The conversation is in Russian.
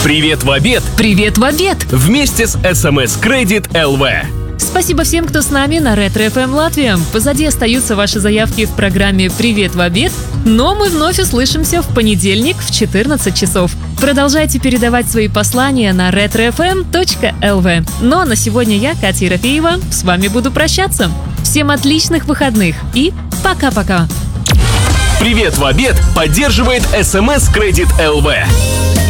Привет в обед! Привет в обед! Вместе с СМС Кредит ЛВ. Спасибо всем, кто с нами на Ретро FM Латвия. Позади остаются ваши заявки в программе «Привет в обед», но мы вновь услышимся в понедельник в 14 часов. Продолжайте передавать свои послания на retrofm.lv. Ну а на сегодня я, Катя Ерофеева, с вами буду прощаться. Всем отличных выходных и пока-пока! Привет в обед поддерживает СМС Кредит ЛВ.